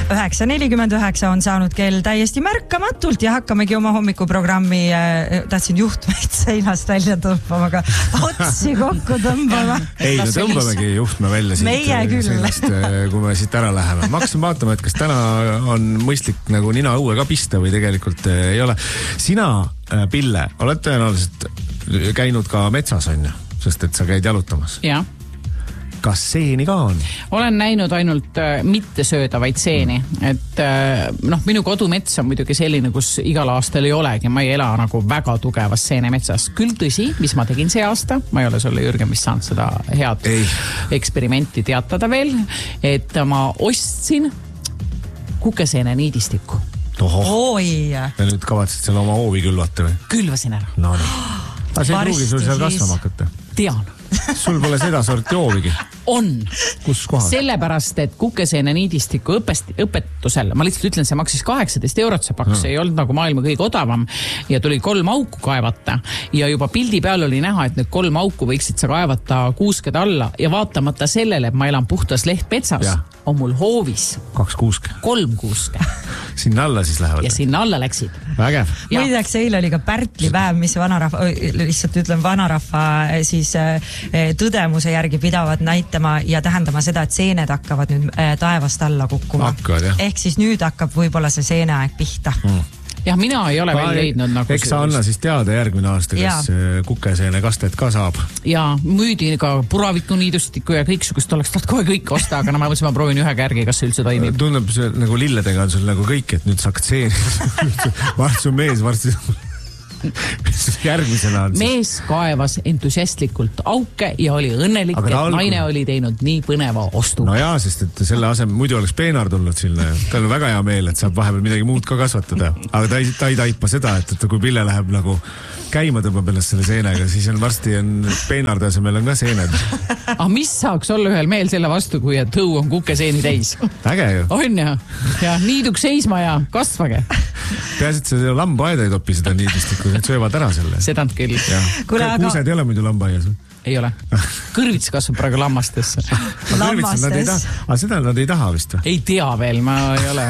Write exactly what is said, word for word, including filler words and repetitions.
üheksa nelikümmend üheksa on saanud kell täiesti märkamatult ja hakkamegi oma hommikuprogrammi, äh, tahtsin juhtmeid seinast välja tõmbama, aga otsi kokku tõmbama. Ei, no tõmbamegi juhtme välja siit, meie küll. Seinast, kui me siit ära läheme. Ma hakkasin vaatama, et kas täna on mõistlik nagu nina õue ka pista või tegelikult ei ole. Sina, Pille, oled tõenäoliselt käinud ka metsas, on ju? Sest et sa käid jalutamas. Jah. Kas seeni ka on? Olen näinud ainult äh, mitte söödavaid seeni, et äh, noh, minu kodumets on muidugi selline, kus igal aastal ei olegi, ma ei ela nagu väga tugevas seenemetsas. Küll tõsi, mis ma tegin see aasta, ma ei ole sulle, Jürgen, mis saanud seda head ei. Eksperimenti teatada veel, et ma ostsin kukeseene niidistikku. Ohoh, ja nüüd kavatsid selle oma hoovi külvata või? Külvasin ära. No nii. Aga see ei pruugi sul seal kasvama hakata. Tean. Sul pole seda sorti hoovigi? On. Kus kohal? Sellepärast, et kukeseene niidistiku õpest, õpetusel, ma lihtsalt ütlen, see maksis kaheksateist eurot see paks, no. Ei olnud nagu maailma kõige odavam ja tuli kolm auku kaevata ja juba pildi peal oli näha, et need kolm auku võiksid sa kaevata kuusked alla ja vaatamata sellele, et ma elan puhtas lehtmetsas, ja. On mul hoovis kaks kuuske. Kolm kuuske. Sinna alla siis lähevad. Ja sinna alla läksid. Vägev. Muideks, eile oli ka Pärtli päev, mis vanarahva, lihtsalt ütlen vanarahva siis tõdemuse järgi pidavad näitama ja tähendama seda, et seened hakkavad nüüd taevast alla kukkuma. Hakkavad, jah. Ehk siis nüüd hakkab võib-olla see seeneaeg pihta. Mm. Jah, mina ei ole veel leidnud nagu... Eks sa anna siis teada järgmine aasta, kes kukeseene kastet ka saab. Ja müüdi ka puraviku niidustikku ja kõiksugust oleks taht kohe kõik osta, aga no ma mõtlesin, ma proovin ühe kärgi, kas see üldse toimib. Tunneb see nagu lilledega on sul nagu kõik, et nüüd saaks seeni. Vartsu mees, vartsu... järgmisena on siis... Mees kaevas entusiastlikult auke ja oli õnnelik, et algu... naine oli teinud nii põneva ostu. No jaa, sest et selle asem muidu oleks peenar tulnud sinna. Tal on väga hea meel, et saab vahepeal midagi muud ka kasvatada. Aga ta ei, ta ei taipa seda, et, et kui Pille läheb nagu käima tõmbab ennast selle seenega, siis on varsti on peenarde asemel on ka seened. Aga mis saaks olla ühel meel selle vastu, kui et tõu on kukeseeni täis? Äge ju. On ja. Ja niiduks seisma ja kasvage. Peas, et see lambaeda ei topi seda niidistikku, need söövad ära selle. Seda on küll. Kuule, aga... Kuused ei ole muidu lambaeas? Ei ole. Kõrvits kasvab praegu lammastesse. Lammastesse. Aga seda nad ei taha vist või? Ei tea veel, ma ei ole